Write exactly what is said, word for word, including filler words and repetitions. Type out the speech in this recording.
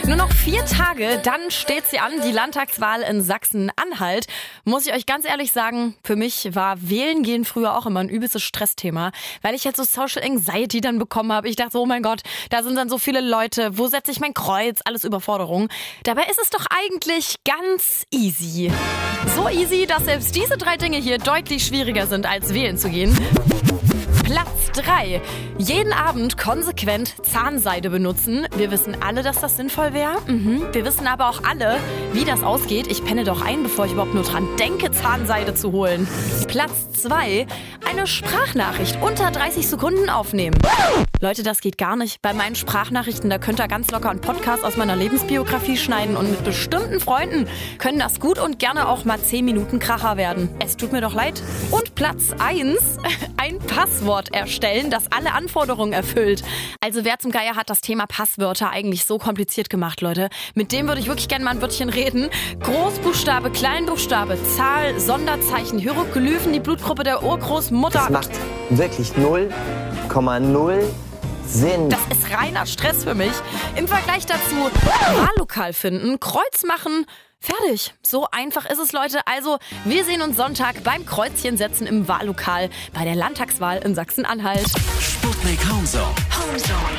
Nur noch vier Tage, dann steht sie an, die Landtagswahl in Sachsen-Anhalt. Muss ich euch ganz ehrlich sagen, für mich war Wählen gehen früher auch immer ein übelstes Stressthema, weil ich halt so Social Anxiety dann bekommen habe. Ich dachte, oh mein Gott, da sind dann so viele Leute, wo setze ich mein Kreuz? Alles Überforderung. Dabei ist es doch eigentlich ganz easy. So easy, dass selbst diese drei Dinge hier deutlich schwieriger sind, als wählen zu gehen. Platz drei. Jeden Abend konsequent Zahnseide benutzen. Wir wissen alle, dass das sinnvoll wäre. Mhm. Wir wissen aber auch alle, wie das ausgeht. Ich penne doch ein, bevor ich überhaupt nur dran denke, Zahnseide zu holen. Platz zwei. Eine Sprachnachricht unter dreißig Sekunden aufnehmen. Leute, das geht gar nicht. Bei meinen Sprachnachrichten, da könnt ihr ganz locker einen Podcast aus meiner Lebensbiografie schneiden und mit bestimmten Freunden können das gut und gerne auch mal zehn Minuten Kracher werden. Es tut mir doch leid. Und Platz eins. Ein Passwort erstellen, das alle Anforderungen erfüllt. Also wer zum Geier hat das Thema Passwörter eigentlich so kompliziert gemacht, Leute? Mit dem würde ich wirklich gerne mal ein Wörtchen reden. Großbuchstabe, Kleinbuchstabe, Zahl, Sonderzeichen, Hieroglyphen, die Blutgruppe der Urgroßmutter. Das macht wirklich null Komma null Sinn. Das ist reiner Stress für mich. Im Vergleich dazu Wahllokal finden, Kreuz machen, fertig. So einfach ist es, Leute. Also, wir sehen uns Sonntag beim Kreuzchen setzen im Wahllokal bei der Landtagswahl in Sachsen-Anhalt. Sputnik Homezone. Homezone.